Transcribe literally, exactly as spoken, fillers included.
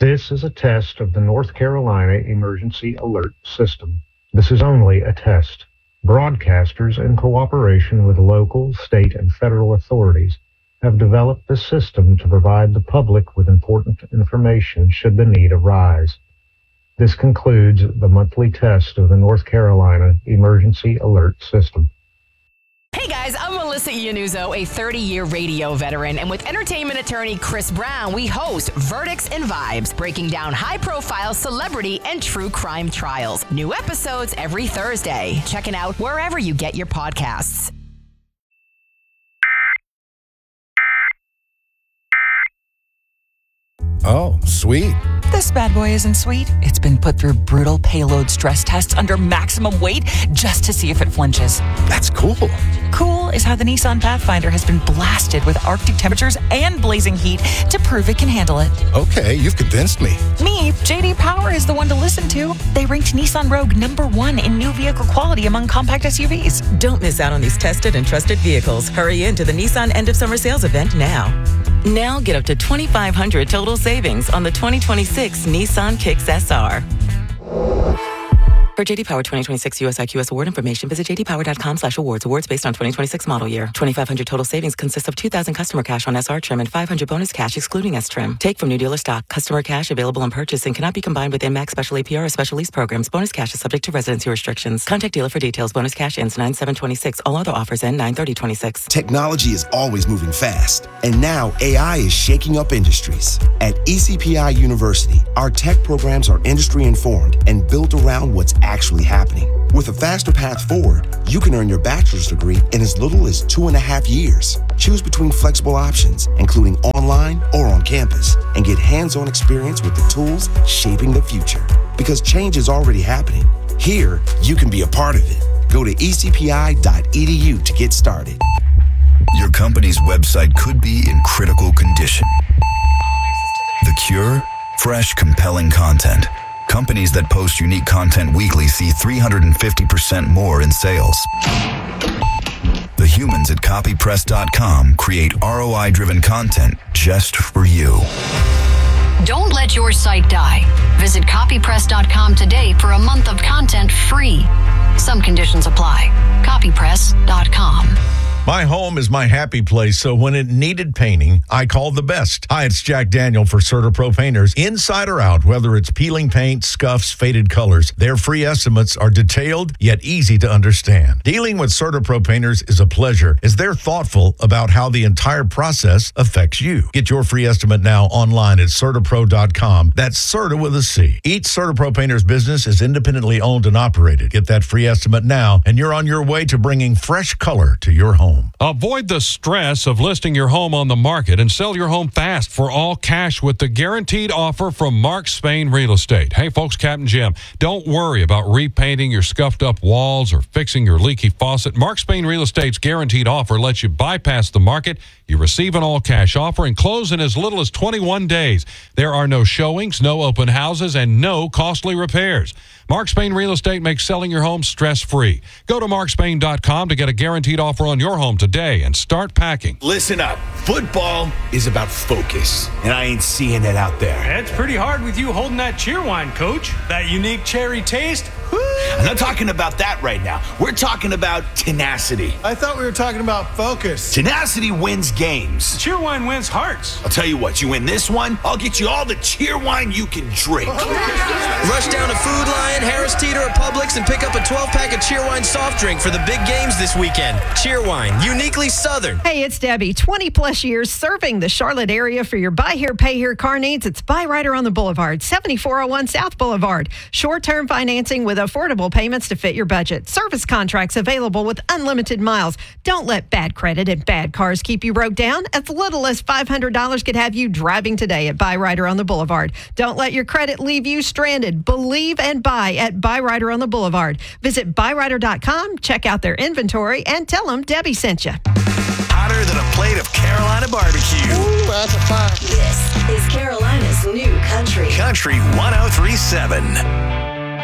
This is a test of the North Carolina Emergency Alert System. This is only a test. Broadcasters, in cooperation with local, state, and federal authorities, have developed the system to provide the public with important information should the need arise. This concludes the monthly test of the North Carolina Emergency Alert System. Hey guys, I'm Melissa Iannuzzo, a thirty-year radio veteran, and with entertainment attorney Chris Brown, we host Verdicts and Vibes, breaking down high-profile celebrity and true crime trials. New episodes every Thursday. Check it out wherever you get your podcasts. Oh, sweet. This bad boy isn't sweet. It's been put through brutal payload stress tests under maximum weight just to see if it flinches. That's cool. Cool is how the Nissan Pathfinder has been blasted with Arctic temperatures and blazing heat to prove it can handle it. Okay, you've convinced me. Me, J D Power is the one to listen to. They ranked Nissan Rogue number one in new vehicle quality among compact S U Vs. Don't miss out on these tested and trusted vehicles. Hurry into the Nissan End of Summer Sales event now. Now get up to twenty-five hundred dollars total savings on the twenty twenty-six Nissan Kicks S R. For J D Power twenty twenty-six U S I Q S award information, visit jdpower.com slash awards. Awards based on twenty twenty-six model year. twenty-five hundred total savings consists of two thousand customer cash on S R trim and five hundred bonus cash excluding S trim. Take from new dealer stock. Customer cash available on purchase and cannot be combined with M A X special A P R or special lease programs. Bonus cash is subject to residency restrictions. Contact dealer for details. Bonus cash ends nine seven twenty-six. All other offers end nine thirty twenty-six. Technology is always moving fast, and now A I is shaking up industries. At E C P I University, our tech programs are industry informed and built around what's actually happening. With a faster path forward, you can earn your bachelor's degree in as little as two and a half years. Choose between flexible options, including online or on campus, and get hands-on experience with the tools shaping the future. Because change is already happening. Here, you can be a part of it. Go to e c p i dot e d u to get started. Your company's website could be in critical condition. The cure? Fresh, compelling content. Companies that post unique content weekly see three hundred fifty percent more in sales. The humans at copypress dot com create R O I-driven content just for you. Don't let your site die. Visit copypress dot com today for a month of content free. Some conditions apply. copypress dot com. My home is my happy place, so when it needed painting, I called the best. Hi, it's Jack Daniel for CertaPro Painters. Inside or out, whether it's peeling paint, scuffs, faded colors, their free estimates are detailed yet easy to understand. Dealing with CertaPro Painters is a pleasure, as they're thoughtful about how the entire process affects you. Get your free estimate now online at CertaPro dot com. That's Certa with a C. Each CertaPro Painters business is independently owned and operated. Get that free estimate now, and you're on your way to bringing fresh color to your home. Avoid the stress of listing your home on the market and sell your home fast for all cash with the guaranteed offer from Mark Spain Real Estate. Hey, folks, Captain Jim, don't worry about repainting your scuffed up walls or fixing your leaky faucet. Mark Spain Real Estate's guaranteed offer lets you bypass the market. You receive an all-cash offer and close in as little as twenty-one days. There are no showings, no open houses, and no costly repairs. Mark Spain Real Estate makes selling your home stress-free. Go to mark spain dot com to get a guaranteed offer on your home today and start packing. Listen up. Football is about focus, and I ain't seeing it out there. That's pretty hard with you holding that Cheerwine, Coach. That unique cherry taste. Woo! I'm not talking about that right now. We're talking about tenacity. I thought we were talking about focus. Tenacity wins games. Cheerwine wins hearts. I'll tell you what, you win this one, I'll get you all the Cheerwine you can drink. Rush down to Food Lion, Harris Teeter, or Publix and pick up a twelve-pack of Cheerwine soft drink for the big games this weekend. Cheerwine, uniquely Southern. Hey, it's Debbie. twenty plus years serving the Charlotte area for your buy here, pay here car needs. It's Buy Rider on the Boulevard, seventy-four oh one South Boulevard. Short-term financing with affordable payments to fit your budget. Service contracts available with unlimited miles. Don't let bad credit and bad cars keep you broke down. As little as five hundred dollars could have you driving today at Buy Rider on the Boulevard. Don't let your credit leave you stranded. Believe and buy at Buy Rider on the Boulevard. Visit buy rider dot com, check out their inventory, and tell them Debbie sent you. Hotter than a plate of Carolina barbecue. Ooh, that's a fact. This is Carolina's new country. Country one oh three point seven.